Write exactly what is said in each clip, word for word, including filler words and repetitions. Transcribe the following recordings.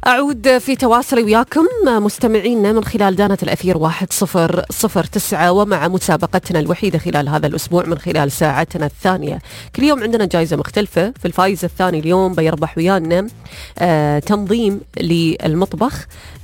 أعود في تواصلي وياكم مستمعينا من خلال دانة الأثير واحد صفر صفر تسعة، ومع مسابقتنا الوحيدة خلال هذا الأسبوع من خلال ساعتنا الثانية. كل يوم عندنا جائزة مختلفة. في الفائز الثاني اليوم بيربح ويانا آه تنظيم للمطبخ،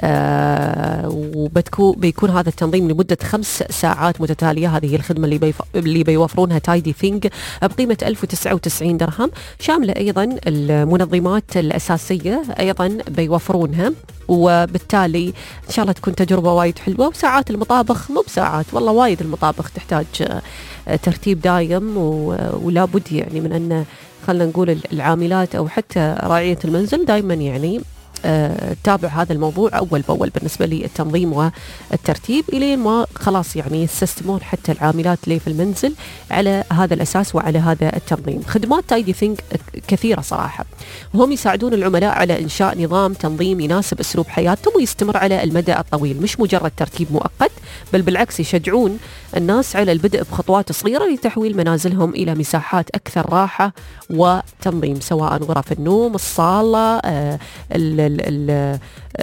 آه وبيكون هذا التنظيم لمدة خمس ساعات متتالية. هذه هي الخدمة اللي, بيف... اللي بيوفرونها تايدي ثينج بقيمة ألف وتسعة وتسعين درهم، شاملة أيضا المنظمات الأساسية أيضا بيوفرونها، وبالتالي إن شاء الله تكون تجربة وايد حلوة. وساعات المطابخ مو بساعات، والله وايد المطابخ تحتاج ترتيب دايم، ولا بد يعني من أن خلنا نقول العاملات أو حتى راعية المنزل دايما يعني تابع هذا الموضوع أول بأول بالنسبة للتنظيم والترتيب، إلين ما خلاص يعني يستسلمون حتى العاملات اللي في المنزل على هذا الأساس وعلى هذا التنظيم. خدمات تايدي ثينج كثيرة صراحة، وهم يساعدون العملاء على إنشاء نظام تنظيم يناسب أسلوب حياتهم ويستمر على المدى الطويل، مش مجرد ترتيب مؤقت، بل بالعكس يشجعون الناس على البدء بخطوات صغيرة لتحويل منازلهم إلى مساحات أكثر راحة وتنظيم، سواء غرف النوم، الصالة، آه ال ال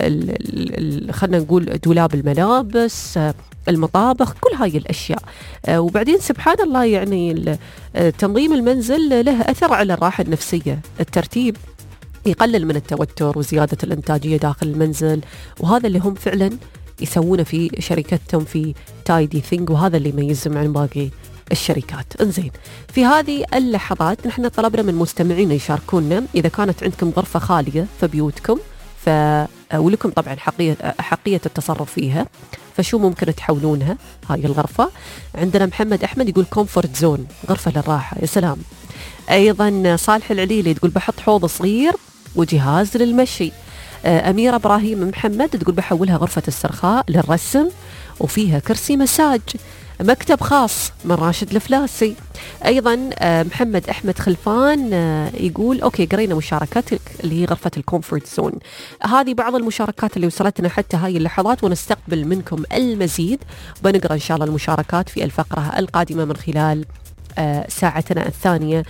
ال خلنا نقول دولاب الملابس، المطابخ، كل هاي الأشياء. وبعدين سبحان الله يعني تنظيم المنزل له أثر على الراحة النفسية. الترتيب يقلل من التوتر وزيادة الإنتاجية داخل المنزل، وهذا اللي هم فعلا يسوونه في شركتهم في تايدي ثينج، وهذا اللي يميزهم عن باقي الشركات. انزين، في هذه اللحظات نحن طلبنا من مستمعينا يشاركونا إذا كانت عندكم غرفة خالية في بيوتكم، ف ولكم طبعا حقية حقية التصرف فيها، فشو ممكن تحولونها هاي الغرفة؟ عندنا محمد أحمد يقول كومفورت زون، غرفة للراحة، يا سلام. أيضا صالح العليلي تقول بحط حوض صغير وجهاز للمشي. أميرة إبراهيم محمد تقول بحولها غرفة استرخاء للرسم وفيها كرسي مساج. مكتب خاص من راشد الفلاسي. أيضا محمد أحمد خلفان يقول أوكي قرينا مشاركاتك اللي هي غرفة الكومفورت زون. هذه بعض المشاركات اللي وصلتنا حتى هاي اللحظات، ونستقبل منكم المزيد. بنقرأ إن شاء الله المشاركات في الفقرة القادمة من خلال آه ساعتنا الثانية،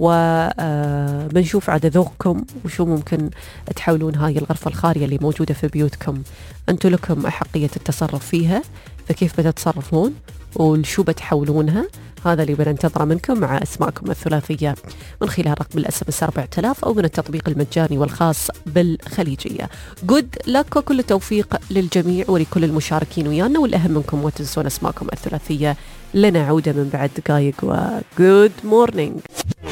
وبنشوف عاد ذوقكم وشو ممكن تحولون هاي الغرفة الخالية اللي موجودة في بيوتكم. أنتم لكم أحقية التصرف فيها، فكيف بتتصرفون وشو بتحولونها؟ هذا اللي بننتظره منكم مع أسماءكم الثلاثية من خلال رقم الاس ام اس أربعة آلاف أو من التطبيق المجاني والخاص بالخليجية. جود لك وكل التوفيق للجميع ولكل المشاركين ويانا، والأهم منكم وتنسون أسماءكم الثلاثية. لنا عودة من بعد دقائق، وجود مورنينج.